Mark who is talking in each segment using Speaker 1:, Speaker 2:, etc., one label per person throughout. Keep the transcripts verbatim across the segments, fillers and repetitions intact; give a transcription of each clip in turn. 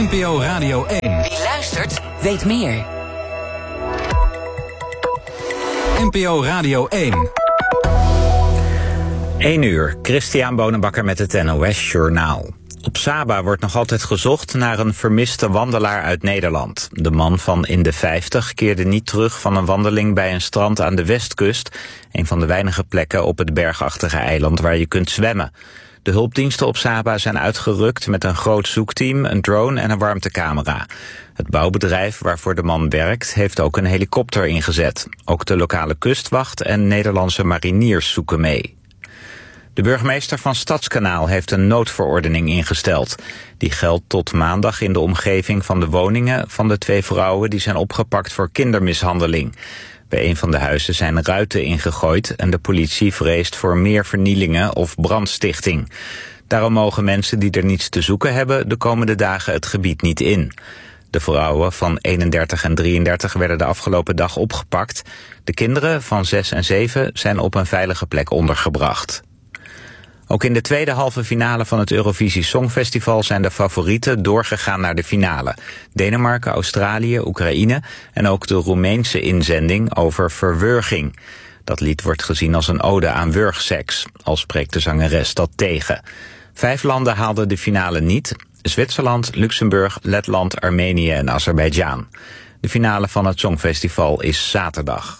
Speaker 1: N P O Radio één.
Speaker 2: Wie luistert, weet meer.
Speaker 1: N P O Radio één.
Speaker 3: één uur, Christian Bonenbakker met het N O S Journaal. Op Saba wordt nog altijd gezocht naar een vermiste wandelaar uit Nederland. De man van in de vijftig keerde niet terug van een wandeling bij een strand aan de westkust, een van de weinige plekken op het bergachtige eiland waar je kunt zwemmen. De hulpdiensten op Saba zijn uitgerukt met een groot zoekteam, een drone en een warmtecamera. Het bouwbedrijf waarvoor de man werkt heeft ook een helikopter ingezet. Ook de lokale kustwacht en Nederlandse mariniers zoeken mee. De burgemeester van Stadskanaal heeft een noodverordening ingesteld. Die geldt tot maandag in de omgeving van de woningen van de twee vrouwen die zijn opgepakt voor kindermishandeling. Bij een van de huizen zijn ruiten ingegooid en de politie vreest voor meer vernielingen of brandstichting. Daarom mogen mensen die er niets te zoeken hebben de komende dagen het gebied niet in. De vrouwen van eenendertig en drieëndertig werden de afgelopen dag opgepakt. De kinderen van zes en zeven zijn op een veilige plek ondergebracht. Ook in de tweede halve finale van het Eurovisie Songfestival zijn de favorieten doorgegaan naar de finale. Denemarken, Australië, Oekraïne en ook de Roemeense inzending over verwurging. Dat lied wordt gezien als een ode aan wurgseks, al spreekt de zangeres dat tegen. Vijf landen haalden de finale niet: Zwitserland, Luxemburg, Letland, Armenië en Azerbeidzjan. De finale van het Songfestival is zaterdag.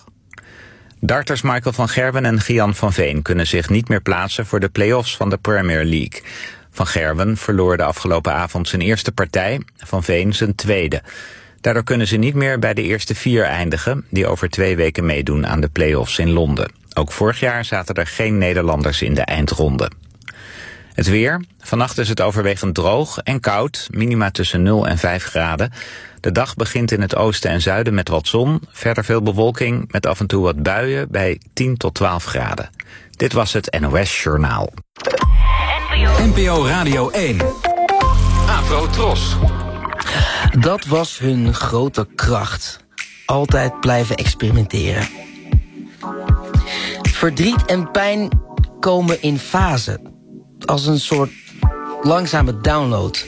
Speaker 3: Darters Michael van Gerwen en Gian van Veen kunnen zich niet meer plaatsen voor de play-offs van de Premier League. Van Gerwen verloor de afgelopen avond zijn eerste partij, Van Veen zijn tweede. Daardoor kunnen ze niet meer bij de eerste vier eindigen, die over twee weken meedoen aan de play-offs in Londen. Ook vorig jaar zaten er geen Nederlanders in de eindronde. Het weer. Vannacht is het overwegend droog en koud, minima tussen nul en vijf graden. De dag begint in het oosten en zuiden met wat zon. Verder veel bewolking met af en toe wat buien bij tien tot twaalf graden. Dit was het N O S Journaal.
Speaker 1: N P O Radio één. Afro Tros.
Speaker 4: Dat was hun grote kracht. Altijd blijven experimenteren. Verdriet en pijn komen in fase. Als een soort langzame download.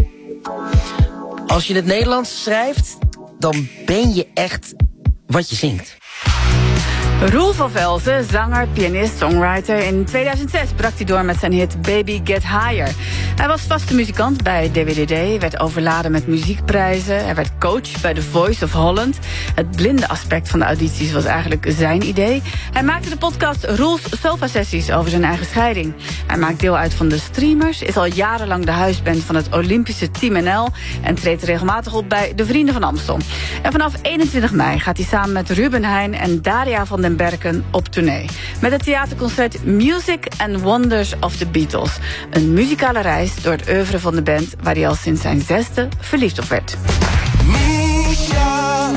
Speaker 4: Als je het Nederlands schrijft, dan ben je echt wat je zingt.
Speaker 5: Roel van Velzen, zanger, pianist, songwriter. In tweeduizend zes brak hij door met zijn hit Baby Get Higher. Hij was vaste muzikant bij D W D D, werd overladen met muziekprijzen. Hij werd coach bij The Voice of Holland. Het blinde aspect van de audities was eigenlijk zijn idee. Hij maakte de podcast Roel's Sofa Sessies over zijn eigen scheiding. Hij maakt deel uit van de Streamers, is al jarenlang de huisband van het Olympische Team N L en treedt regelmatig op bij de Vrienden van Amstel. En vanaf eenentwintig mei gaat hij samen met Ruben Heijn en Daria van den Berken op tournee. Met het theaterconcert Music and Wonders of the Beatles. Een muzikale reis door het oeuvre van de band waar hij al sinds zijn zesde verliefd op werd.
Speaker 1: Misha.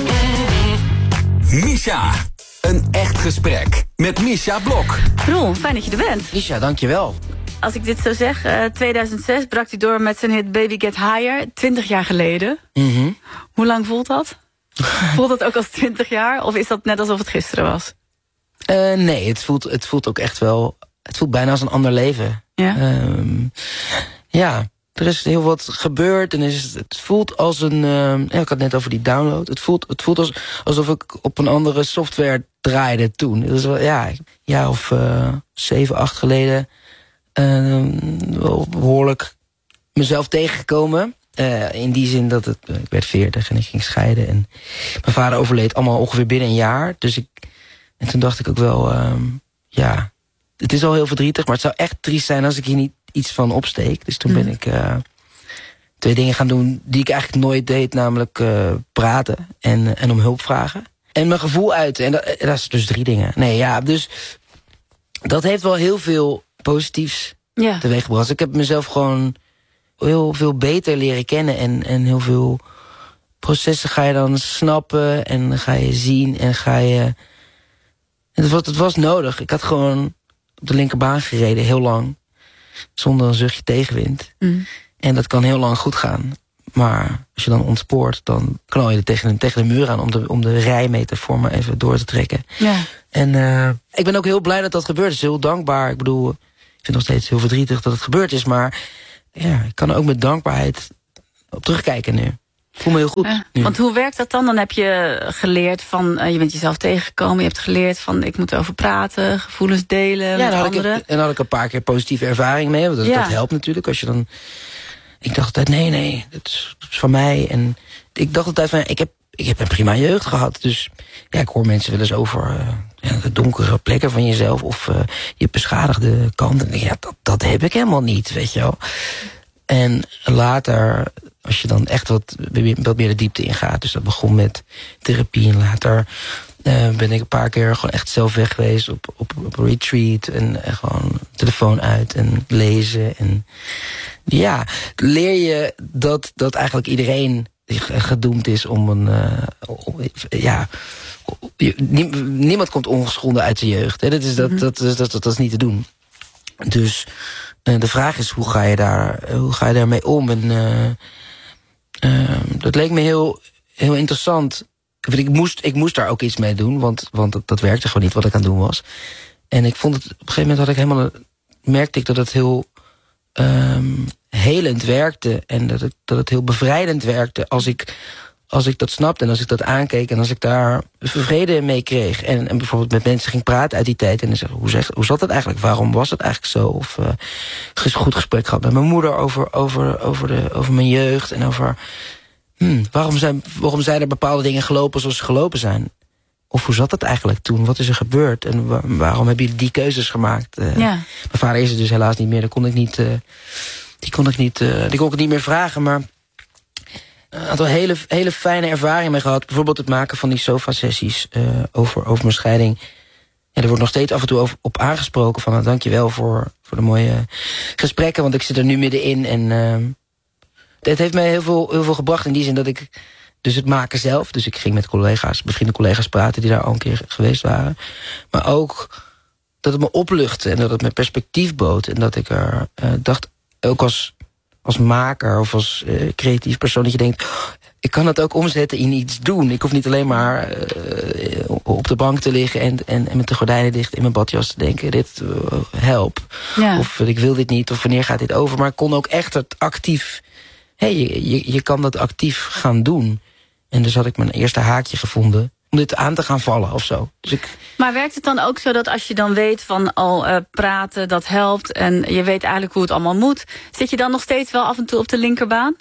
Speaker 1: Misha. Een echt gesprek met Misha Blok.
Speaker 5: Roel, fijn dat je er bent.
Speaker 4: Misha, dankjewel.
Speaker 5: Als ik dit zo zeg, uh, tweeduizend zes brak hij door met zijn hit Baby Get Higher. twintig jaar geleden.
Speaker 4: Mm-hmm.
Speaker 5: Hoe lang voelt dat? Voelt dat ook als twintig jaar? Of is dat net alsof het gisteren was?
Speaker 4: Uh, nee, het voelt, het voelt ook echt wel... Het voelt bijna als een ander leven.
Speaker 5: Ja?
Speaker 4: Um, ja, er is heel wat gebeurd. En is, het voelt als een... Uh, ja, ik had het net over die download. Het voelt, het voelt als, alsof ik op een andere software draaide toen. Dat is wel, ja, een jaar of uh, zeven, acht geleden... Uh, wel behoorlijk mezelf tegengekomen. Uh, in die zin dat het... Uh, ik werd veertig en ik ging scheiden. En mijn vader overleed allemaal ongeveer binnen een jaar. Dus ik... En toen dacht ik ook wel... Um, ja, het is al heel verdrietig, maar het zou echt triest zijn als ik hier niet iets van opsteek. Dus toen ben ik uh, twee dingen gaan doen die ik eigenlijk nooit deed. Namelijk uh, praten en, en om hulp vragen. En mijn gevoel uiten. En dat, dat is dus drie dingen. Nee, ja, dus dat heeft wel heel veel positiefs
Speaker 5: ja.
Speaker 4: teweeggebracht. Dus ik heb mezelf gewoon heel veel beter leren kennen. En, en heel veel processen ga je dan snappen. En dan ga je zien en ga je... Het was, het was nodig. Ik had gewoon op de linkerbaan gereden, heel lang. Zonder een zuchtje tegenwind.
Speaker 5: Mm.
Speaker 4: En dat kan heel lang goed gaan. Maar als je dan ontspoort, dan knal je er tegen, tegen de muur aan... om de, om de rijmetafoor maar even door te trekken.
Speaker 5: Ja.
Speaker 4: En uh, ik ben ook heel blij dat dat gebeurd is. Heel dankbaar. Ik bedoel, ik vind het nog steeds heel verdrietig dat het gebeurd is. Maar ja, ik kan er ook met dankbaarheid op terugkijken nu. Ik voel me heel goed.
Speaker 5: Ja, want hoe werkt dat dan? Dan heb je geleerd van, uh, je bent jezelf tegengekomen. Je hebt geleerd van, ik moet erover praten, gevoelens delen
Speaker 4: ja,
Speaker 5: met
Speaker 4: dan
Speaker 5: anderen.
Speaker 4: En dan had ik een paar keer positieve ervaring mee. Want dat,
Speaker 5: ja.
Speaker 4: dat helpt natuurlijk. Als je dan... Ik dacht altijd, nee, nee, dat is, dat is van mij. En ik dacht altijd van, ik heb, ik heb een prima jeugd gehad. Dus ja, ik hoor mensen wel eens over uh, ja, de donkere plekken van jezelf. Of uh, je beschadigde kanten. Ja, dat, dat heb ik helemaal niet, weet je wel. En later, als je dan echt wat, wat meer de diepte ingaat. Dus dat begon met therapie. En later uh, ben ik een paar keer gewoon echt zelf weg geweest op, op, op een retreat. En, en gewoon telefoon uit en lezen. En ja, leer je dat, dat eigenlijk iedereen gedoemd is om een... Uh, om, ja, niemand komt ongeschonden uit zijn jeugd. Hè? Dat, is, dat, dat, dat, dat, dat is niet te doen. Dus uh, de vraag is, hoe ga je, daar, hoe ga je daarmee om? En uh, uh, dat leek me heel, heel interessant. Ik moest, ik moest daar ook iets mee doen, want, want dat, dat werkte gewoon niet wat ik aan het doen was. En ik vond het, op een gegeven moment had ik helemaal, merkte ik dat het heel um, helend werkte. En dat het, dat het heel bevrijdend werkte als ik, als ik dat snapte en als ik dat aankeek en als ik daar vrede mee kreeg. En, en bijvoorbeeld met mensen ging praten uit die tijd en dan zeggen, hoe, zeg, hoe zat het eigenlijk? Waarom was het eigenlijk zo? Of uh, een goed gesprek gehad met mijn moeder over, over, over, de, over mijn jeugd en over hmm, waarom, zijn, waarom zijn er bepaalde dingen gelopen zoals ze gelopen zijn? Of hoe zat het eigenlijk toen? Wat is er gebeurd? En wa- waarom hebben jullie die keuzes gemaakt? Uh, ja. Mijn vader is er dus helaas niet meer. Dan kon ik niet, uh, die kon ik niet, uh, die kon ik niet meer vragen. Maar een aantal hele, hele fijne ervaringen mee gehad. Bijvoorbeeld het maken van die sofa-sessies uh, over, over mijn scheiding. Ja, er wordt nog steeds af en toe over, op aangesproken van, nou, dankjewel voor, voor de mooie gesprekken. Want ik zit er nu middenin. En uh, het heeft mij heel veel, heel veel gebracht in die zin dat ik dus het maken zelf. Dus ik ging met collega's, bevriende collega's praten die daar al een keer geweest waren. Maar ook dat het me opluchtte en dat het me perspectief bood. En dat ik er uh, dacht, ook als, als maker of als uh, creatief persoon, dat je denkt, oh, ik kan het ook omzetten in iets doen. Ik hoef niet alleen maar uh, op de bank te liggen en, en, en met de gordijnen dicht in mijn badjas te denken, dit uh, help. Ja. Of ik wil dit niet, of wanneer gaat dit over. Maar ik kon ook echt het actief, hey, je, je, je kan dat actief gaan doen. En dus had ik mijn eerste haakje gevonden om dit aan te gaan vallen of zo. Dus ik...
Speaker 5: Maar werkt het dan ook zo dat als je dan weet van al uh, praten, dat helpt en je weet eigenlijk hoe het allemaal moet, zit je dan nog steeds wel af en toe op de linkerbaan?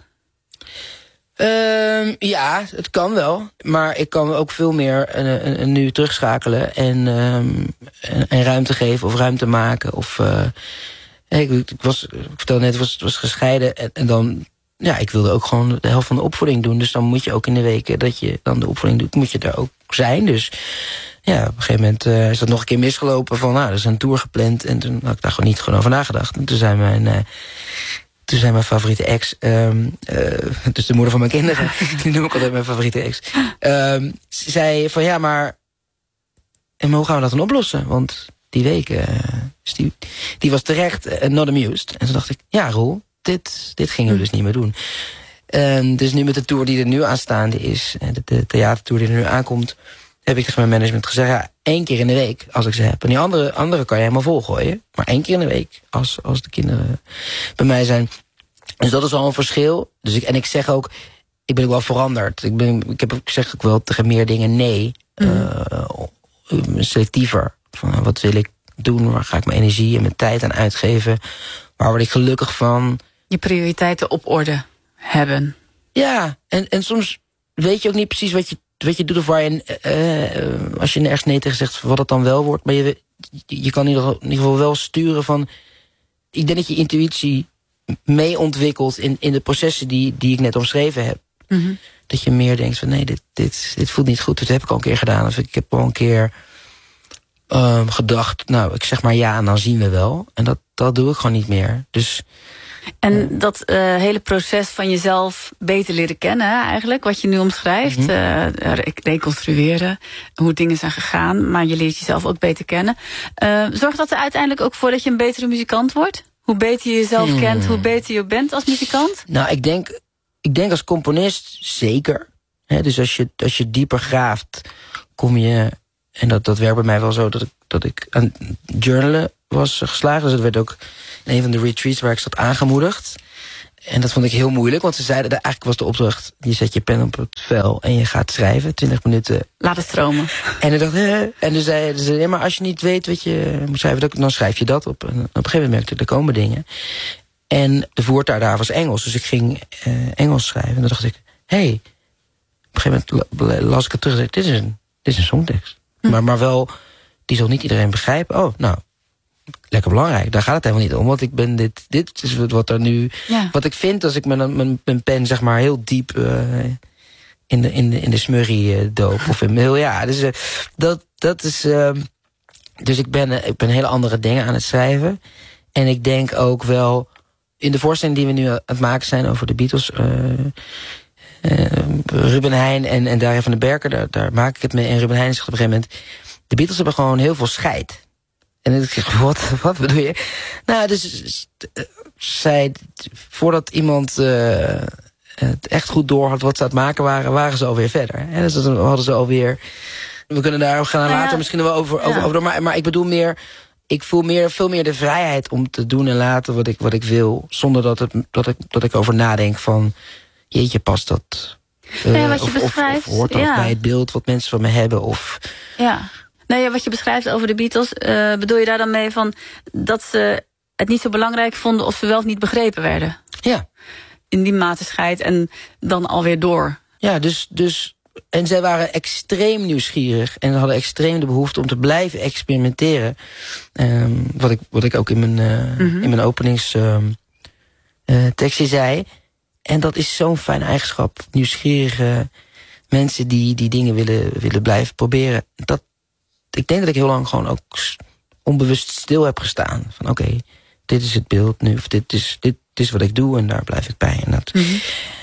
Speaker 4: Um, ja, het kan wel. Maar ik kan ook veel meer uh, uh, nu terugschakelen en, um, en, en ruimte geven of ruimte maken. Of, uh, ik, ik, was, ik vertelde net, ik was, was gescheiden en, en dan... Ja, ik wilde ook gewoon de helft van de opvoeding doen. Dus dan moet je ook in de weken dat je dan de opvoeding doet, moet je daar ook zijn. Dus ja, op een gegeven moment uh, is dat nog een keer misgelopen. Van, nou, er is een tour gepland. En toen had ik daar gewoon niet gewoon over nagedacht. En toen zei mijn, uh, toen zei mijn favoriete ex, um, uh, dus de moeder van mijn kinderen, die noem ik altijd mijn favoriete ex, um, zei van ja, maar, en maar hoe gaan we dat dan oplossen? Want die week, uh, dus die, die was terecht uh, not amused. En toen dacht ik, ja, Roel, Dit, dit gingen we dus niet meer doen. Um, dus nu met de tour die er nu aanstaande is, de, de theatertour die er nu aankomt, heb ik tegen mijn management gezegd, ja, één keer in de week als ik ze heb. En die andere, andere kan je helemaal volgooien. Maar één keer in de week als, als de kinderen bij mij zijn. Dus dat is al een verschil. Dus ik, en ik zeg ook, ik ben ook wel veranderd. Ik, ben, ik, heb, ik zeg ook wel tegen meer dingen nee. Mm. Uh, selectiever. Van, wat wil ik doen? Waar ga ik mijn energie en mijn tijd aan uitgeven? Waar word ik gelukkig van?
Speaker 5: Je prioriteiten op orde hebben.
Speaker 4: Ja, en, en soms weet je ook niet precies wat je, wat je doet of waar je, uh, als je ergens nee tegen zegt, wat het dan wel wordt. Maar je, je kan in ieder, geval, in ieder geval wel sturen van, ik denk dat je intuïtie mee ontwikkelt in, in de processen die, die ik net omschreven heb. Mm-hmm. Dat je meer denkt van nee, dit, dit, dit voelt niet goed, dit heb ik al een keer gedaan. Of ik heb al een keer um, gedacht, nou, ik zeg maar ja en dan zien we wel. En dat, dat doe ik gewoon niet meer. Dus...
Speaker 5: En dat uh, hele proces van jezelf beter leren kennen, hè, eigenlijk, wat je nu omschrijft. Mm-hmm. uh, reconstrueren, hoe dingen zijn gegaan, maar je leert jezelf ook beter kennen. Uh, zorgt dat er uiteindelijk ook voor dat je een betere muzikant wordt? Hoe beter je jezelf hmm. kent, hoe beter je bent als muzikant?
Speaker 4: Nou, ik denk, ik denk als componist zeker. He, dus als je, als je dieper graaft, kom je... En dat, dat werkt bij mij wel zo, dat ik, dat ik aan journalen was geslaagd. Dus dat werd ook in een van de retreats waar ik zat aangemoedigd. en dat vond ik heel moeilijk, want ze zeiden, eigenlijk was de opdracht, je zet je pen op het vel en je gaat schrijven, twintig minuten.
Speaker 5: Laat het stromen.
Speaker 4: En ik dacht, eh. en toen zeiden ze, ja, maar als je niet weet wat je moet schrijven, dan schrijf je dat op. En op een gegeven moment merkte ik, er komen dingen. En de voertaal daar was Engels, dus ik ging uh, Engels schrijven. En dan dacht ik, hé, hey, op een gegeven moment las ik het terug en zei, dit is een, dit is een songtekst. Hm. Maar, maar wel, die zal niet iedereen begrijpen. Oh, nou, lekker belangrijk. Daar gaat het helemaal niet om. Want ik ben dit, dit is wat er nu, ja. wat ik vind als ik mijn, mijn, mijn pen zeg maar heel diep uh, in de, in de, in de smurrie uh, doop. Of in heel, ja, dus uh, dat, dat is, uh, dus ik ben, uh, ik ben hele andere dingen aan het schrijven. En ik denk ook wel, in de voorstelling die we nu aan het maken zijn over de Beatles, uh, uh, Ruben Heijn en, en Daria van den Berken, daar, daar maak ik het mee. En Ruben Heijn zegt op een gegeven moment, de Beatles hebben gewoon heel veel scheid. En ik zeg, wat, wat bedoel je? Nou, dus uh, zij, voordat iemand uh, het echt goed door had wat ze aan het maken waren, waren ze alweer verder. En dus dan hadden ze alweer, we kunnen daar gaan later ja. misschien wel over, over, ja. over maar, maar ik bedoel meer, ik voel meer, veel meer de vrijheid om te doen en laten wat ik, wat ik wil, zonder dat, het, dat, ik, dat ik over nadenk van, jeetje, past dat? Uh,
Speaker 5: ja, wat je
Speaker 4: of,
Speaker 5: beschrijft,
Speaker 4: of, of hoort dat ja. bij het beeld wat mensen van me hebben? Of,
Speaker 5: ja. Nee, wat je beschrijft over de Beatles, uh, bedoel je daar dan mee van dat ze het niet zo belangrijk vonden of ze wel of niet begrepen werden?
Speaker 4: Ja.
Speaker 5: In die mate scheid en dan alweer door. Ja,
Speaker 4: dus, dus en zij waren extreem nieuwsgierig en hadden extreem de behoefte om te blijven experimenteren. Um, wat, ik, wat ik ook in mijn, uh, mm-hmm. in mijn openingstekstje um, uh, zei. En dat is zo'n fijne eigenschap. Nieuwsgierige mensen die, die dingen willen, willen blijven proberen. Dat, ik denk dat ik heel lang gewoon ook onbewust stil heb gestaan. Van oké, okay, dit is het beeld nu. Of dit is, dit is wat ik doe en daar blijf ik bij. En dat, mm-hmm.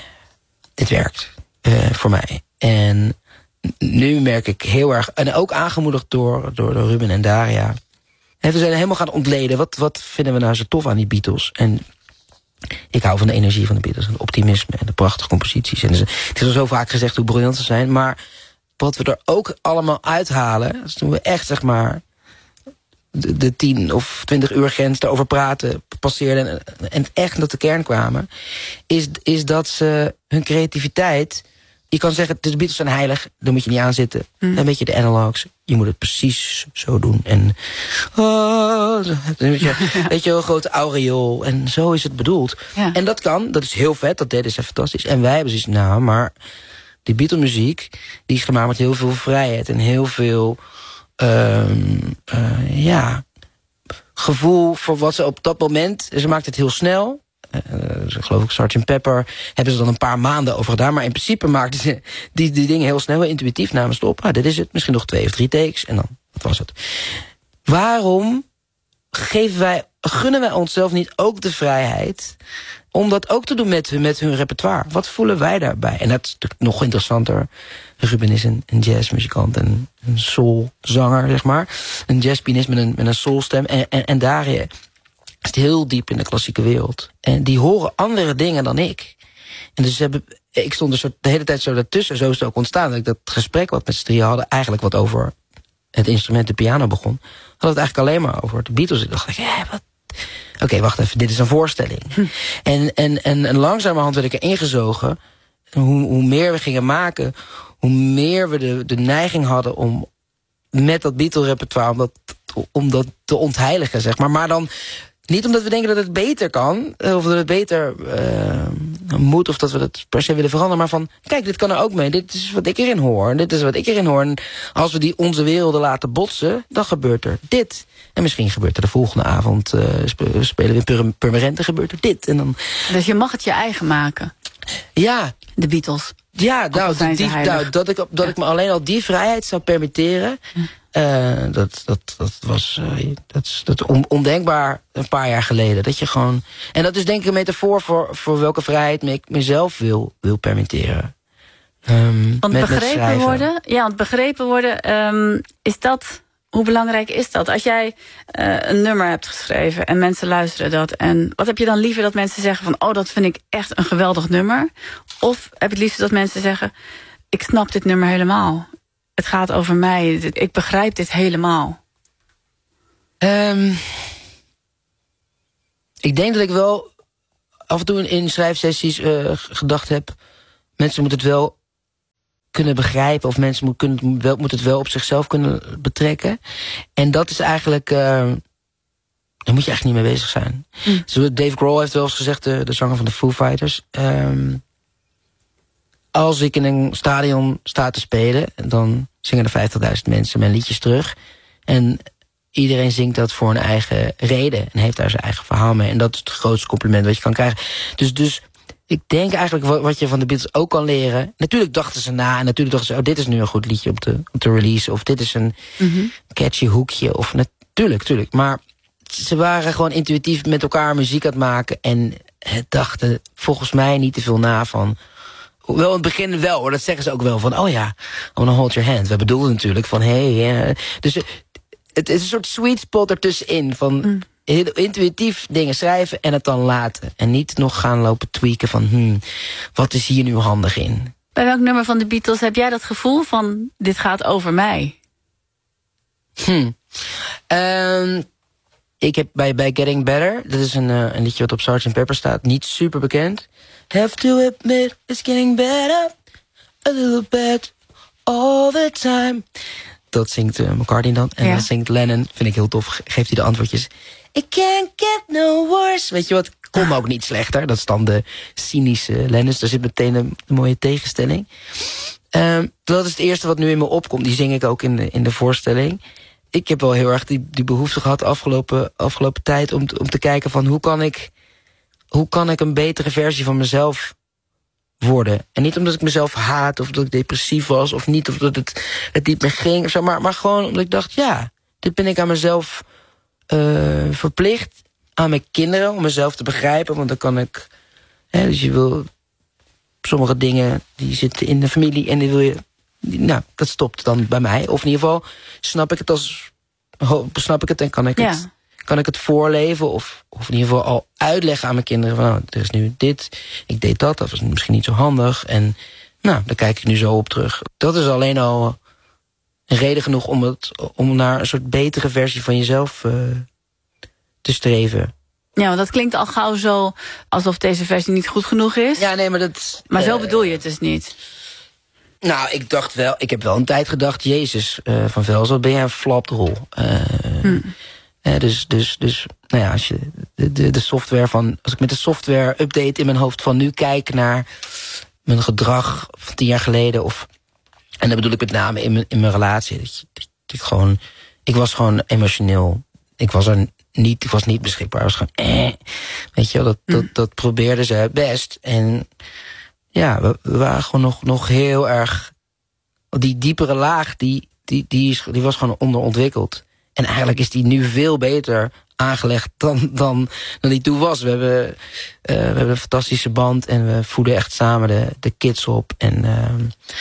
Speaker 4: het werkt uh, voor mij. En nu merk ik heel erg, en ook aangemoedigd door, door, door Ruben en Daria. En we zijn helemaal gaan ontleden. Wat, wat vinden we nou zo tof aan die Beatles? En ik hou van de energie van de Beatles. En het optimisme en de prachtige composities. En dus, het is al zo vaak gezegd hoe briljant ze zijn. Maar wat we er ook allemaal uithalen, dus toen we echt zeg maar de, de tien of twintig uur grens daarover praten, passeerden en, en echt tot de kern kwamen, is, is dat ze hun creativiteit, je kan zeggen, de Beatles zijn heilig, daar moet je niet aan zitten. Mm. Een beetje de analogs, je moet het precies zo doen. En oh, weet je, weet je wel, een grote aureool. En zo is het bedoeld. Ja. En dat kan, dat is heel vet, dat deden ze fantastisch. En wij hebben zoiets, nou, maar die Beatle-muziek, die is gemaakt met heel veel vrijheid en heel veel um, uh, ja, gevoel voor wat ze op dat moment, ze maakt het heel snel. Uh, geloof ik, sergeant Pepper hebben ze dan een paar maanden over gedaan. Maar in principe maakten ze die, die dingen heel snel, heel intuïtief namen ze op. Ah, dit is het, misschien nog twee of drie takes en dan, dat was het. Waarom geven wij, gunnen wij onszelf niet ook de vrijheid om dat ook te doen met, met hun repertoire? Wat voelen wij daarbij? En dat is natuurlijk nog interessanter. Ruben is een, een jazzmuzikant en een soulzanger, zeg maar. Een jazzpianist met een, met een soulstem. En, en, en Daria is heel diep in de klassieke wereld. En die horen andere dingen dan ik. En dus hebben, ik stond dus de hele tijd zo daartussen. Zo is het ook ontstaan dat ik dat gesprek wat met z'n drieën hadden, eigenlijk wat over het instrument, de piano begon, had het eigenlijk alleen maar over de Beatles. Ik dacht, ja, wat? Oké, okay, wacht even, dit is een voorstelling. Hm. En, en, en, en langzamerhand werd ik er ingezogen. Hoe, hoe meer we gingen maken, hoe meer we de, de neiging hadden om met dat Beatle-repertoire, om dat, om dat te ontheiligen, zeg maar. Maar dan niet omdat we denken dat het beter kan, of dat het beter uh, moet, of dat we dat per se willen veranderen, maar van, kijk, dit kan er ook mee, dit is wat ik erin hoor, dit is wat ik erin hoor. En als we die onze werelden laten botsen, dan gebeurt er dit. En misschien gebeurt er de volgende avond, uh, spelen we in Purmerend, gebeurt er dit. En dan,
Speaker 5: dus je mag het je eigen maken?
Speaker 4: Ja.
Speaker 5: De Beatles?
Speaker 4: Ja, nou, die, die, nou, dat, ik, dat ja. ik me alleen al die vrijheid zou permitteren, uh, dat, dat, dat was uh, dat is, dat on, ondenkbaar een paar jaar geleden. Dat je gewoon, en dat is denk ik een metafoor voor, voor welke vrijheid ik mezelf wil, wil permitteren. Um,
Speaker 5: want met, begrepen met worden, ja, want begrepen worden, um, is dat, hoe belangrijk is dat? Als jij uh, een nummer hebt geschreven en mensen luisteren dat, en wat heb je dan liever dat mensen zeggen van, oh, dat vind ik echt een geweldig nummer? Of heb je het liefst dat mensen zeggen, ik snap dit nummer helemaal. Het gaat over mij, ik begrijp dit helemaal.
Speaker 4: Um, ik denk dat ik wel af en toe in schrijfsessies uh, gedacht heb, mensen moeten het wel kunnen begrijpen, of mensen moet, kunnen, wel, moeten het wel op zichzelf kunnen betrekken. En dat is eigenlijk, uh, daar moet je eigenlijk niet mee bezig zijn. Mm. Dus Dave Grohl heeft wel eens gezegd, de, de zanger van de Foo Fighters, um, als ik in een stadion sta te spelen, dan zingen er vijftigduizend mensen mijn liedjes terug. En iedereen zingt dat voor een eigen reden en heeft daar zijn eigen verhaal mee. En dat is het grootste compliment wat je kan krijgen. Dus, dus ik denk eigenlijk wat je van de Beatles ook kan leren. Natuurlijk dachten ze na en natuurlijk dachten ze, oh, dit is nu een goed liedje op te, op te release. Of dit is een mm-hmm. catchy hoekje. Of natuurlijk, natuurlijk. Maar ze waren gewoon intuïtief met elkaar muziek aan het maken. En het dachten volgens mij niet te veel na van. Wel in het begin wel hoor, dat zeggen ze ook wel van, oh ja, I wanna hold your hand. We bedoelden natuurlijk van, hé, hey, yeah. Dus het is een soort sweet spot ertussenin van mm. heel intuïtief dingen schrijven en het dan laten. En niet nog gaan lopen tweaken van, hmm, wat is hier nu handig in?
Speaker 5: Bij welk nummer van de Beatles heb jij dat gevoel van, dit gaat over mij?
Speaker 4: Hmm. Um, ik heb bij, bij Getting Better, dat is een, uh, een liedje wat op sergeant Pepper staat, niet super bekend. Have to admit it's getting better, a little bit, all the time. Dat zingt uh, McCartney dan. En ja. dan zingt Lennon, vind ik heel tof, geeft hij de antwoordjes. It can't get no worse. Weet je wat, kom ook niet slechter. Dat is dan de cynische Lennon. Daar zit meteen een, een mooie tegenstelling. Um, dat is het eerste wat nu in me opkomt. Die zing ik ook in de, in de voorstelling. Ik heb wel heel erg die, die behoefte gehad de afgelopen, afgelopen tijd om, om te kijken van hoe kan ik... hoe kan ik een betere versie van mezelf worden? En niet omdat ik mezelf haat, of dat ik depressief was, of niet, of dat het, het niet meer ging, of zo, maar, maar gewoon omdat ik dacht, ja, dit ben ik aan mezelf uh, verplicht, aan mijn kinderen, om mezelf te begrijpen, want dan kan ik, hè, dus je wil sommige dingen, die zitten in de familie, en die wil je, die, nou, dat stopt dan bij mij, of in ieder geval snap ik het als, snap ik het en kan ik ja. het... kan ik het voorleven of, of in ieder geval al uitleggen aan mijn kinderen van, nou, er is nu dit, ik deed dat, dat was misschien niet zo handig en nou, daar kijk ik nu zo op terug. Dat is alleen al een reden genoeg om, het, om naar een soort betere versie van jezelf uh, te streven.
Speaker 5: Ja, want dat klinkt al gauw zo alsof deze versie niet goed genoeg is.
Speaker 4: Ja, nee, maar dat...
Speaker 5: Maar zo
Speaker 4: uh,
Speaker 5: bedoel je het dus niet?
Speaker 4: Nou, ik dacht wel, ik heb wel een tijd gedacht, Jezus, uh, Van Velzen, wat ben jij een flapdrol. Uh, hmm. Uh, dus, dus, dus, nou ja, als je de, de, de software van, als ik met de software update in mijn hoofd van nu kijk naar mijn gedrag van tien jaar geleden, of, en dat bedoel ik met name in mijn, in mijn relatie, dat, je, dat ik gewoon, ik was gewoon emotioneel, ik was er niet, ik was niet beschikbaar, ik was gewoon, eh, weet je wel, dat, mm. dat, dat probeerden ze best, en ja, we, we waren gewoon nog, nog heel erg, die diepere laag, die, die, die, is, die was gewoon onderontwikkeld. En eigenlijk is die nu veel beter aangelegd dan, dan, dan die toen was. We hebben, uh, we hebben een fantastische band en we voeden echt samen de, de kids op. En uh,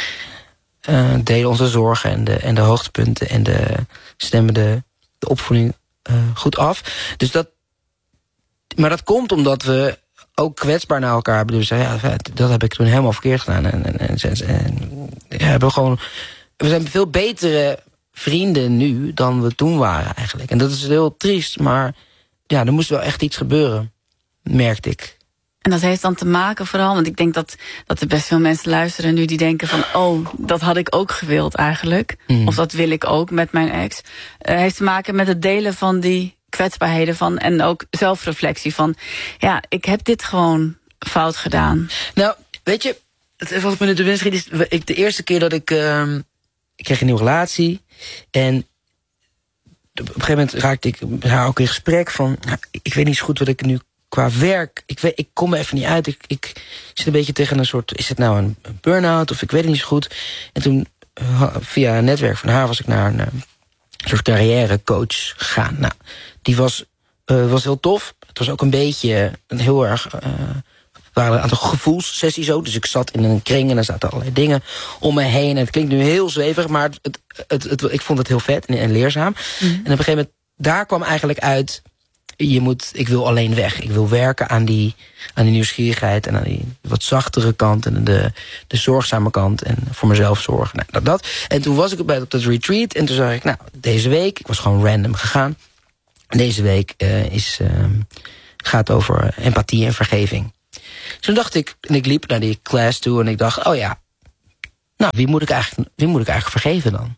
Speaker 4: uh, delen onze zorgen en de, en de hoogtepunten en de, stemmen de, de opvoeding uh, goed af. Dus dat, maar dat komt omdat we ook kwetsbaar naar elkaar hebben. Dus ja, dat heb ik toen helemaal verkeerd gedaan. En, en, en, en, en ja, hebben gewoon, we zijn veel betere vrienden nu dan we toen waren eigenlijk. En dat is heel triest, maar ja, er moest wel echt iets gebeuren, merkte ik.
Speaker 5: En dat heeft dan te maken vooral, want ik denk dat, dat er best veel mensen luisteren nu die denken van, oh, dat had ik ook gewild eigenlijk. Mm. Of dat wil ik ook met mijn ex. Uh, heeft te maken met het delen van die kwetsbaarheden van en ook zelfreflectie van, ja, ik heb dit gewoon fout gedaan.
Speaker 4: Nou, weet je, het, wat me nu te binnen schiet is, ik, de eerste keer dat ik, uh, ik kreeg een nieuwe relatie en op een gegeven moment raakte ik met haar ook in gesprek van, nou, ik weet niet zo goed wat ik nu qua werk, ik, weet, ik kom er even niet uit. Ik, ik zit een beetje tegen een soort, is het nou een, een burn-out of ik weet het niet zo goed. En toen, uh, via een netwerk van haar, was ik naar een uh, soort carrièrecoach gegaan. Nou, die was, uh, was heel tof. Het was ook een beetje, een heel erg, uh, waren een aantal gevoelssessies ook. Dus ik zat in een kring en er zaten allerlei dingen om me heen. En het klinkt nu heel zweverig, maar het, het, het, het, ik vond het heel vet en, en leerzaam. Mm-hmm. En op een gegeven moment, daar kwam eigenlijk uit, je moet, ik wil alleen weg. Ik wil werken aan die, aan die nieuwsgierigheid en aan die wat zachtere kant en de, de zorgzame kant en voor mezelf zorgen. Nou, dat, dat. En toen was ik bij op dat retreat en toen zag ik, nou, deze week, ik was gewoon random gegaan. Deze week uh, is, uh, gaat over empathie en vergeving. toen dacht ik, en ik liep naar die class toe en ik dacht, oh ja, nou, wie moet ik eigenlijk, wie moet ik eigenlijk vergeven dan?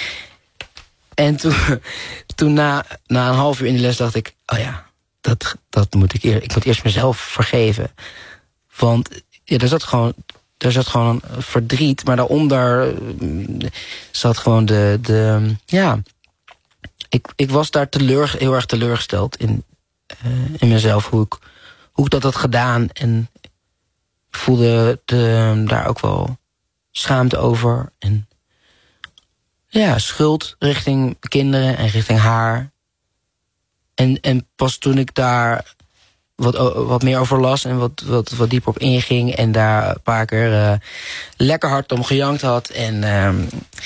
Speaker 4: En toen, toen na, na een half uur in de les dacht ik, oh ja, dat, dat moet ik eerst, ik moet eerst mezelf vergeven. Want ja, er zat gewoon, er zat gewoon een verdriet, maar daaronder zat gewoon de, de ja, ik, ik was daar teleur, heel erg teleurgesteld in, uh, in mezelf, hoe ik, hoe ik dat had gedaan. En ik voelde de, daar ook wel schaamte over. En ja, schuld richting kinderen en richting haar. En, en pas toen ik daar wat, wat meer over las en wat, wat, wat dieper op inging en daar een paar keer uh, lekker hard om gejankt had. En um,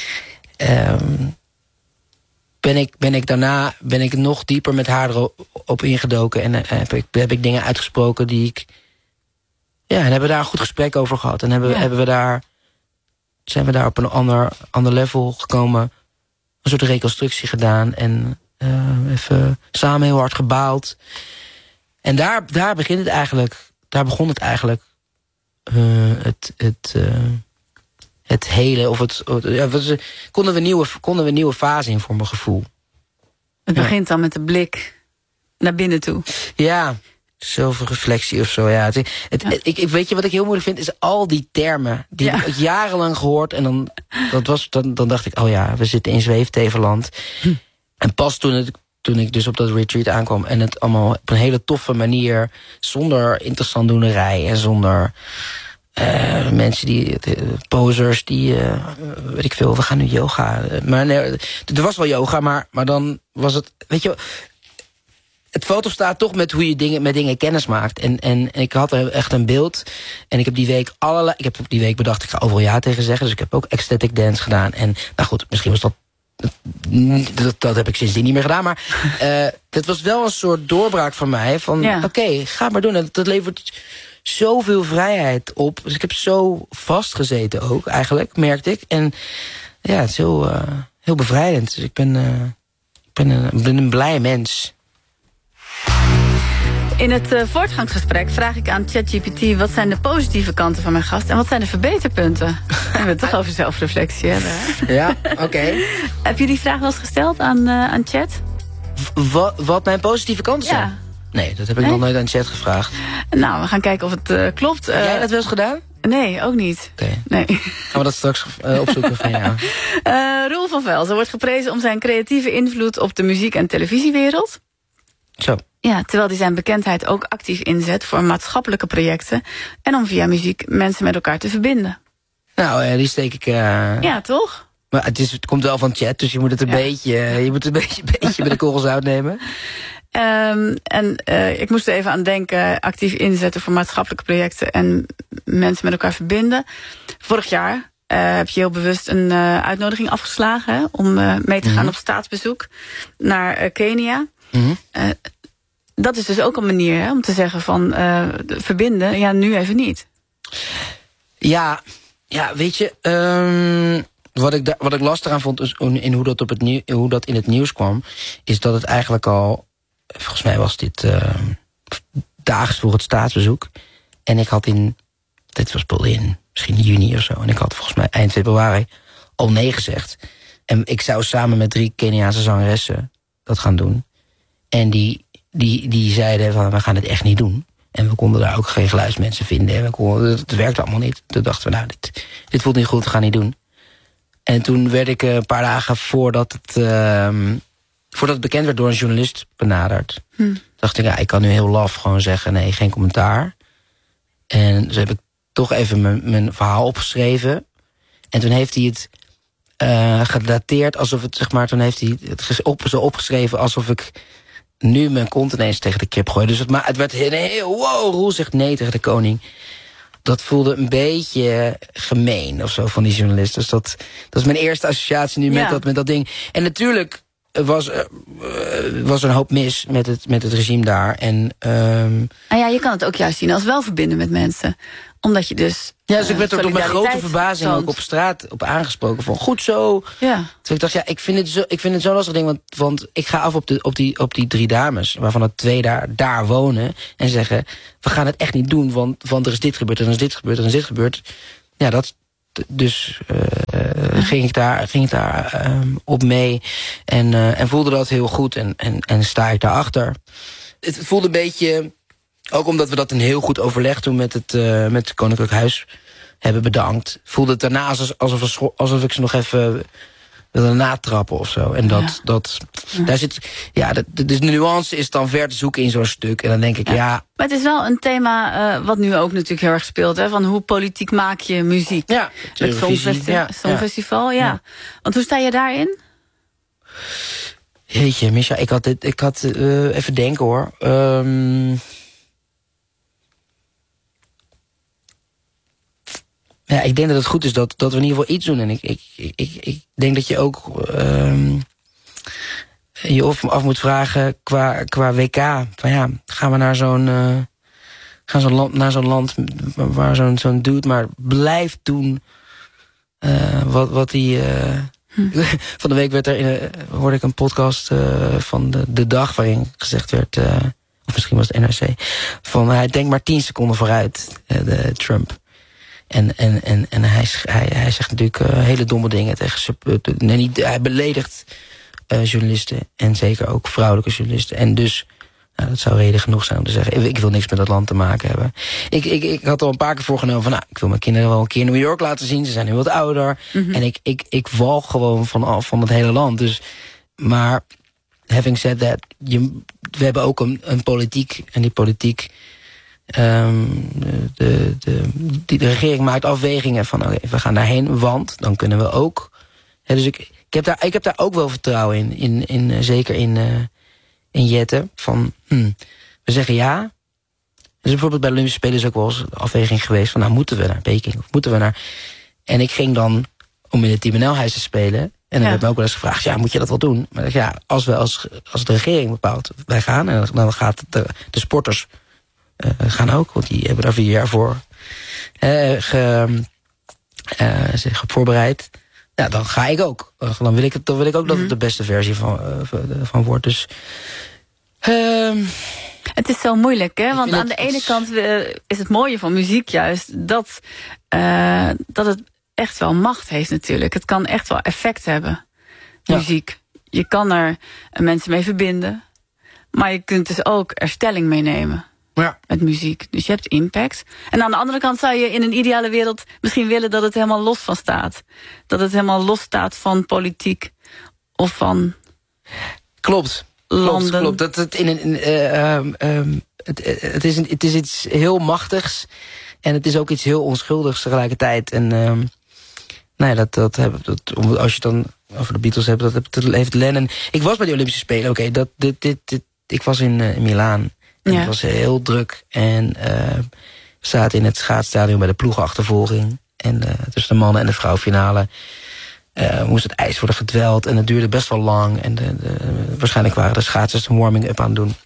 Speaker 4: um, ben, ik, ben ik daarna ben ik nog dieper met haar erop ingedoken. En uh, heb, ik, heb ik dingen uitgesproken die ik... Ja, en hebben we daar een goed gesprek over gehad. En hebben, ja. hebben we daar, zijn we daar op een ander, ander level gekomen. Een soort reconstructie gedaan. En uh, even samen heel hard gebaald. En daar, daar begint het eigenlijk. Daar begon het eigenlijk. Uh, het, het, uh, het hele. Of het, ja, was, konden, we nieuwe, konden we een nieuwe fase in voor mijn gevoel.
Speaker 5: Het begint ja. dan met de blik naar binnen toe.
Speaker 4: Ja. Zelfreflectie of zo, ja. Het, het, ja. Ik, ik weet je wat ik heel moeilijk vind, is al die termen die ja. ik jarenlang gehoord en dan, dat was, dan, dan dacht ik, oh ja, we zitten in zweeftevenland. Hm. En pas toen, het, toen ik dus op dat retreat aankwam en het allemaal op een hele toffe manier, zonder interessant doenerij en zonder uh, mensen die, uh, posers die, uh, weet ik veel, we gaan nu yoga. Maar nee, er was wel yoga, maar, maar dan was het, weet je, het foto staat toch met hoe je dingen, met dingen kennis maakt. En, en, en ik had er echt een beeld. En ik heb die week allerlei... Ik heb die week bedacht, ik ga overal ja tegen zeggen. Dus ik heb ook ecstatic dance gedaan. En nou goed, misschien was dat... Dat, dat heb ik sindsdien niet meer gedaan. Maar uh, het was wel een soort doorbraak voor mij. Van ja. oké, okay, ga maar doen. En dat levert zoveel vrijheid op. Dus ik heb zo vastgezeten ook, eigenlijk, merkte ik. En ja, het is heel, uh, heel bevrijdend. Dus ik ben, uh, ik ben, een, ben een blij mens.
Speaker 5: In het uh, voortgangsgesprek vraag ik aan ChatGPT... wat zijn de positieve kanten van mijn gast en wat zijn de verbeterpunten? We hebben het toch over zelfreflectie hebben.
Speaker 4: Ja, oké. Okay.
Speaker 5: Heb je die vraag wel eens gesteld aan, uh, aan Chat?
Speaker 4: W- wat, wat mijn positieve kanten zijn?
Speaker 5: Ja.
Speaker 4: Nee, dat heb ik
Speaker 5: nee?
Speaker 4: nog nooit aan Chat gevraagd.
Speaker 5: Nou, we gaan kijken of het uh, klopt.
Speaker 4: Heb uh, jij dat wel eens gedaan?
Speaker 5: Nee, ook niet.
Speaker 4: Oké. Okay.
Speaker 5: Nee.
Speaker 4: Gaan we dat straks uh, opzoeken van jou?
Speaker 5: Uh, Roel van Velzen wordt geprezen om zijn creatieve invloed op de muziek- en televisiewereld.
Speaker 4: Zo.
Speaker 5: Ja, terwijl hij zijn bekendheid ook actief inzet voor maatschappelijke projecten en om via muziek mensen met elkaar te verbinden.
Speaker 4: Nou, uh, die steek ik... Uh...
Speaker 5: Ja, toch?
Speaker 4: Maar het, is, het komt wel van Chat, dus je moet het een ja. beetje, je moet het een beetje, beetje met de korrels uitnemen.
Speaker 5: Um, en uh, ik moest er even aan denken, actief inzetten voor maatschappelijke projecten en mensen met elkaar verbinden. Vorig jaar uh, heb je heel bewust een uh, uitnodiging afgeslagen, hè, om uh, mee te gaan mm-hmm. op staatsbezoek naar uh, Kenia. Mm-hmm. Uh, dat is dus ook een manier, hè, om te zeggen van uh, verbinden, ja, nu even niet.
Speaker 4: Ja, ja, weet je, um, wat ik da- wat ik lastig aan vond is in hoe dat op het nieuw- hoe dat in het nieuws kwam, is dat het eigenlijk al, volgens mij was dit uh, daags voor het staatsbezoek, en ik had in, dit was wel in misschien juni of zo, en ik had volgens mij eind februari al nee gezegd. En ik zou samen met drie Keniaanse zangeressen dat gaan doen. En die, die, die zeiden van, we gaan het echt niet doen. En we konden daar ook geen geluidsmensen vinden. En we konden, het werkte allemaal niet. Toen dachten we, nou, dit, dit voelt niet goed, we gaan niet doen. En toen werd ik een paar dagen voordat het, uh, voordat het bekend werd door een journalist benaderd. Hm. Dacht ik, ja, ik kan nu heel laf gewoon zeggen, nee, geen commentaar. En dus heb ik toch even mijn, mijn verhaal opgeschreven. En toen heeft hij het uh, gedateerd alsof het, zeg maar, toen heeft hij het op, zo opgeschreven alsof ik nu mijn kont ineens tegen de krip gooi. Dus het, maar het werd heel, heel, wow, Roel zegt nee tegen de koning. Dat voelde een beetje gemeen of zo van die journalist. Dus dat, dat is mijn eerste associatie nu ja. met, dat, met dat ding. En natuurlijk was, uh, was er een hoop mis met het, met het regime daar. En, um...
Speaker 5: ah ja, je kan het ook juist zien als wel verbinden met mensen. Omdat je dus...
Speaker 4: Ja, dus ik werd er door mijn grote
Speaker 5: solidariteit
Speaker 4: verbazing
Speaker 5: toont.
Speaker 4: ook op straat op aangesproken van goed zo.
Speaker 5: Ja.
Speaker 4: Dus ik dacht, ja, ik vind het zo, ik vind het zo'n lastig ding, want, want ik ga af op, de, op, die, op die drie dames, waarvan er twee daar, daar wonen, en zeggen, we gaan het echt niet doen, want, want er is dit gebeurd, en er is dit gebeurd, en er is dit gebeurd. Ja, dat... Dus uh, ja. ging ik daar, ging ik daar um, op mee en, uh, en voelde dat heel goed en, en, en sta ik daarachter. Het voelde een beetje, ook omdat we dat een heel goed overleg toen met het, uh, met het Koninklijk Huis hebben bedankt, voelde het daarna alsof, alsof, alsof ik ze nog even wilde natrappen of zo. En dat, ja. dat ja. daar zit, ja, de, de, de nuance is dan ver te zoeken in zo'n stuk. En dan denk ik, ja. ja
Speaker 5: maar het is wel een thema uh, wat nu ook natuurlijk heel erg speelt, hè, van hoe politiek maak je muziek?
Speaker 4: Ja,
Speaker 5: het Songfesti- ja, Songfestival, ja. ja. Want hoe sta je daarin?
Speaker 4: Jeetje, Misha, ik had dit, ik had uh, even denken hoor. Um, Ja, ik denk dat het goed is dat, dat we in ieder geval iets doen. En ik, ik, ik, ik denk dat je ook um, je af moet vragen qua, qua W K. Van ja, gaan we naar zo'n uh, gaan zo'n land, naar zo'n land waar zo'n zo'n dude maar blijft doen uh, wat, wat hij... Uh, hm. Van de week werd er in, uh, hoorde ik een podcast uh, van de, de dag waarin gezegd werd, uh, of misschien was het N R C, van hij denkt maar tien seconden vooruit, uh, de Trump. En, en, en, en hij, hij, hij zegt natuurlijk uh, hele domme dingen tegen... Uh, nee, niet, hij beledigt uh, journalisten en zeker ook vrouwelijke journalisten. En dus, nou, dat zou reden genoeg zijn om te zeggen... ik wil niks met dat land te maken hebben. Ik, ik, ik had al een paar keer voorgenomen van... nou, ik wil mijn kinderen wel een keer New York laten zien. Ze zijn nu wat ouder. Mm-hmm. En ik, ik, ik walg gewoon van, van het hele land. Dus, maar, having said that... Je, we hebben ook een, een politiek. En die politiek... Um, de, de, de, de regering maakt afwegingen van... oké, okay, we gaan daarheen, want dan kunnen we ook... Hè, dus ik, ik, heb daar, ik heb daar ook wel vertrouwen in. in, in uh, zeker in, uh, in Jette. Van, hmm, we zeggen ja. Er is bijvoorbeeld bij de Olympische Spelen is ook wel eens een afweging geweest... van nou, moeten we naar Peking of moeten we naar... En ik ging dan om in het Team N L-huis te spelen... en dan ja. werd me ook wel eens gevraagd... ja, moet je dat wel doen? Maar ja, als, we als, als de regering bepaalt... wij gaan en dan gaat de, de sporters... Uh, gaan ook, want die hebben daar vier jaar voor uh, ge, uh, zich op voorbereid. Ja, dan ga ik ook. Dan wil ik, het, dan wil ik ook mm-hmm. dat het de beste versie van, uh, van wordt. Dus, uh,
Speaker 5: het is zo moeilijk, hè? Want aan
Speaker 4: het,
Speaker 5: de ene kant uh, is het mooie van muziek juist... dat, uh, dat het echt wel macht heeft natuurlijk. Het kan echt wel effect hebben, muziek. Ja. Je kan er mensen mee verbinden... maar je kunt dus ook er stelling mee nemen... Ja. Met muziek. Dus je hebt impact. En aan de andere kant zou je in een ideale wereld misschien willen dat het helemaal los van staat. Dat het helemaal los staat van politiek of van
Speaker 4: klopt.
Speaker 5: landen.
Speaker 4: Klopt, klopt. Dat het, in een, in, uh, um, um, het, het, is een, het is iets heel machtigs en het is ook iets heel onschuldigs tegelijkertijd. En um, nou ja, dat, dat, dat, als je het dan over de Beatles hebt, dat, dat heeft Lennon. Ik was bij de Olympische Spelen, oké, okay, dat dit, dit, dit, ik was in, uh, in Milaan. En ja. Het was heel druk. En uh, we zaten in het schaatsstadion bij de ploegachtervolging. En uh, tussen de mannen- en de vrouwenfinale uh, moest het ijs worden gedweld. En het duurde best wel lang. En de, de, waarschijnlijk waren de schaatsers een warming-up aan het doen.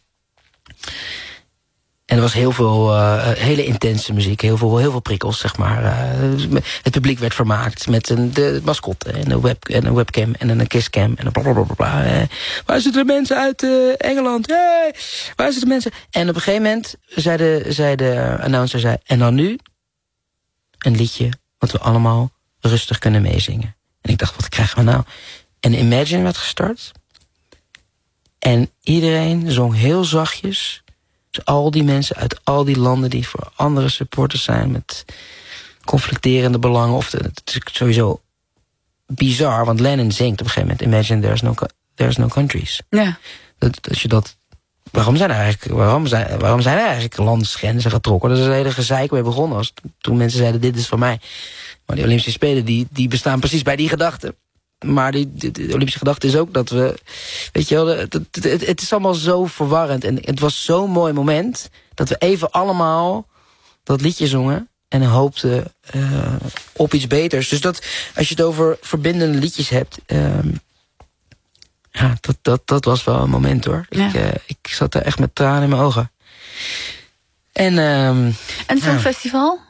Speaker 4: En er was heel veel uh, hele intense muziek. Heel veel, heel veel prikkels, zeg maar. Uh, het publiek werd vermaakt met een, de mascotte en een, web, en een webcam en een kisscam. En een blablabla. Uh, waar zitten de mensen uit uh, Engeland? Hey! Waar zitten de mensen? En op een gegeven moment zei de, zei de announcer... Zei, en dan nu een liedje wat we allemaal rustig kunnen meezingen. En ik dacht, wat krijgen we nou? En Imagine werd gestart. En iedereen zong heel zachtjes... Dus al die mensen uit al die landen die voor andere supporters zijn... met conflicterende belangen. Of de, het is sowieso bizar, want Lennon zingt op een gegeven moment... Imagine there's no, there's no countries. Ja. Dat, dat je dat, waarom, zijn er eigenlijk, waarom, zijn, waarom zijn er eigenlijk landsgrenzen getrokken? Dat is een hele gezeik mee begonnen. Als, toen mensen zeiden, dit is van mij. Maar die Olympische Spelen die, die bestaan precies bij die gedachte. Maar die, de, de Olympische gedachte is ook dat we... Weet je wel, het, het, het, het is allemaal zo verwarrend. En het was zo'n mooi moment... dat we even allemaal dat liedje zongen... en hoopten uh, op iets beters. Dus dat, als je het over verbindende liedjes hebt... Um, ja, dat, dat, dat was wel een moment, hoor. Ja. Ik, uh, ik zat er echt met tranen in mijn ogen. En, um,
Speaker 5: en zo'n ja. festival?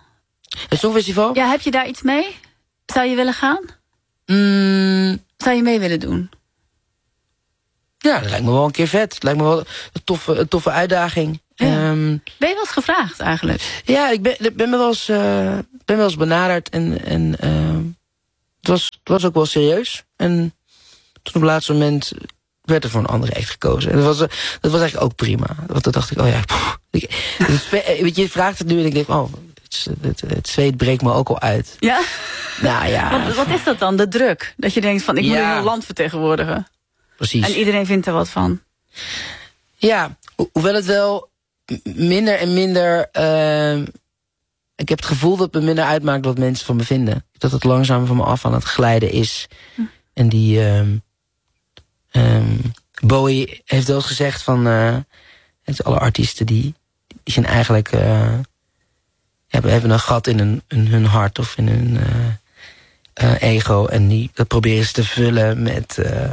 Speaker 4: Het Songfestival?
Speaker 5: Ja, heb je daar iets mee? Zou je willen gaan?
Speaker 4: Mm,
Speaker 5: Zou je mee willen doen?
Speaker 4: ja, dat lijkt me wel een keer vet. Het lijkt me wel een toffe, een toffe uitdaging.
Speaker 5: Ja.
Speaker 4: Um,
Speaker 5: Ben je wel eens gevraagd eigenlijk?
Speaker 4: ja, ik ben, ben, me wel eens, uh, ben wel eens benaderd. En, en uh, het, was, het was ook wel serieus. En toen op het laatste moment werd er voor een andere act gekozen. En dat was, uh, dat was eigenlijk ook prima. Want toen dacht ik, oh ja... Pff, ik, het, weet je, je vraagt het nu en ik denk, oh... Het, het, het zweet breekt me ook al uit.
Speaker 5: Ja?
Speaker 4: Nou ja.
Speaker 5: Want, wat is dat dan, de druk? Dat je denkt van, ik moet
Speaker 4: Ja.
Speaker 5: een heel land vertegenwoordigen.
Speaker 4: Precies.
Speaker 5: En iedereen vindt er wat van.
Speaker 4: Ja, ho hoewel het wel minder en minder... Uh, ik heb het gevoel dat het me minder uitmaakt wat mensen van me vinden. Dat het langzaam van me af aan het glijden is. Hm. En die... Um, um, Bowie heeft wel eens gezegd van... Uh, alle artiesten die, die zijn eigenlijk... Uh, hebben, hebben een gat in hun, in hun hart of in hun uh, uh, ego. En die, dat proberen ze te vullen met... Uh,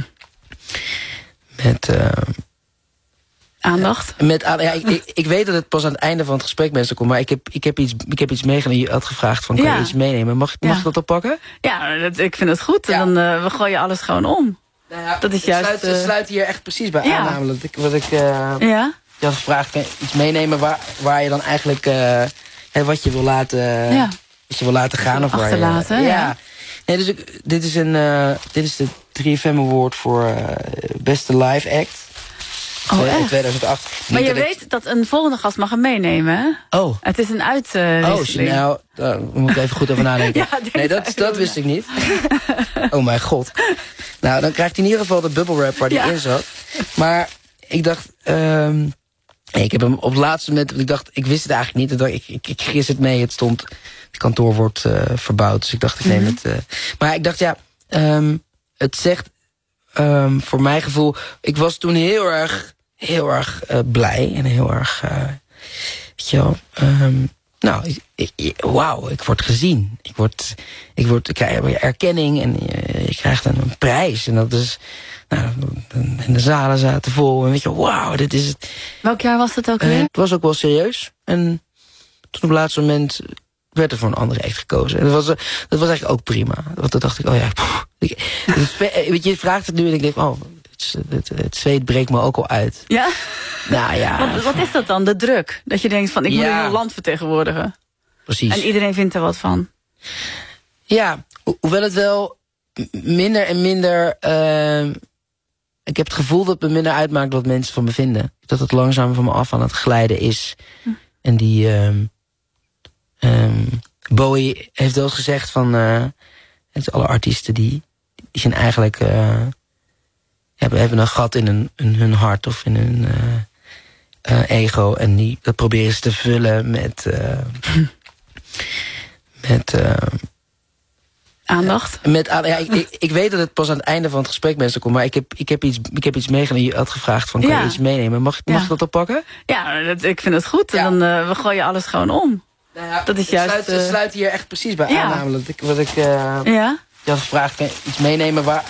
Speaker 4: met... Uh,
Speaker 5: Aandacht?
Speaker 4: Uh, met, ja, ik, ik, ik weet dat het pas aan het einde van het gesprek mensen komt. Maar ik heb, ik heb iets, ik heb iets meegenomen. Je had gevraagd van, kan
Speaker 5: ja.
Speaker 4: je iets meenemen? Mag, mag
Speaker 5: ja.
Speaker 4: ik dat oppakken?
Speaker 5: Ja, dat, ik vind het goed.
Speaker 4: Ja.
Speaker 5: En dan uh, we gooien alles gewoon om.
Speaker 4: Nou ja,
Speaker 5: dat is
Speaker 4: het
Speaker 5: juist...
Speaker 4: Sluit, het sluit hier echt precies bij
Speaker 5: ja.
Speaker 4: aan. Namelijk ik, wat ik... Uh,
Speaker 5: ja?
Speaker 4: Je had gevraagd, kan je iets meenemen waar, waar je dan eigenlijk... Uh, hè, wat je wil laten...
Speaker 5: Ja.
Speaker 4: Wat je wil laten gaan. Of
Speaker 5: achterlaten,
Speaker 4: waar je,
Speaker 5: ja.
Speaker 4: ja. Nee, dus ik, dit is een... Uh, dit is de drie F M Award voor uh, beste live act.
Speaker 5: Oh, echt?
Speaker 4: tweeduizend acht.
Speaker 5: Maar
Speaker 4: Niet
Speaker 5: je
Speaker 4: dat
Speaker 5: weet ik... dat een volgende gast mag hem meenemen, hè?
Speaker 4: Oh.
Speaker 5: Het is een uitwisseling.
Speaker 4: Uh, oh, nou, daar moet ik even goed over nadenken.
Speaker 5: ja,
Speaker 4: nee, dat, dat wist ik niet. Oh mijn god. Nou, dan krijgt hij in ieder geval de bubble wrap waar
Speaker 5: ja.
Speaker 4: hij in zat. Maar ik dacht... Um, ik heb hem op het laatste moment... Ik dacht, ik wist het eigenlijk niet. Ik, ik, ik gis het mee. Het stond... Het kantoor wordt uh, verbouwd. Dus ik dacht, ik neem
Speaker 5: mm-hmm.
Speaker 4: het... Uh, maar ik dacht, ja... Um, het zegt... Um, voor mijn gevoel... Ik was toen heel erg... Heel erg uh, blij. En heel erg... Uh, weet je wel... Um, nou, ik, ik, wauw, ik word gezien. Ik, word, ik, word, ik krijg erkenning en je, je krijgt een, een prijs. En dat is... Nou, en de zalen zaten vol. En weet je, wauw, dit is het.
Speaker 5: Welk jaar was het ook weer?
Speaker 4: Uh, het was ook wel serieus. En toen op het laatste moment werd er voor een andere act gekozen. En dat was, dat was eigenlijk ook prima. Want toen dacht ik, oh ja... Pff, ik, het, weet je, je vraagt het nu en ik denk, oh... Het, het, het zweet breekt me ook al uit.
Speaker 5: Ja?
Speaker 4: Nou ja.
Speaker 5: Wat, wat is dat dan, de druk? Dat je denkt van, ik moet ja. een heel land vertegenwoordigen.
Speaker 4: Precies.
Speaker 5: En iedereen vindt er wat van.
Speaker 4: Ja, ho hoewel het wel minder en minder... Uh, ik heb het gevoel dat het me minder uitmaakt wat mensen van me vinden. Dat het langzaam van me af aan het glijden is. Hm. En die... Um, um, Bowie heeft wel eens gezegd van... Uh, alle artiesten die, die zijn eigenlijk... Uh, hebben, hebben een gat in, hun, in hun hart of in hun uh, uh, ego. En die, dat proberen ze te vullen met... Uh, met... Uh,
Speaker 5: Aandacht?
Speaker 4: Uh, met, ja, ik, ik, ik weet dat het pas aan het einde van het gesprek mensen komt. Maar ik heb, ik heb iets, ik heb iets meegenomen. Je had gevraagd van, kan ja. je iets meenemen? Mag, mag ja. ik dat oppakken?
Speaker 5: Ja, dat, ik vind het goed. Ja. En dan uh, we gooien alles gewoon om.
Speaker 4: Nou ja,
Speaker 5: dat is
Speaker 4: het,
Speaker 5: juist,
Speaker 4: sluit,
Speaker 5: uh,
Speaker 4: het sluit hier echt precies bij ja. aan. Namelijk, wat ik... Uh,
Speaker 5: ja?
Speaker 4: Je had gevraagd, kan je iets meenemen waar,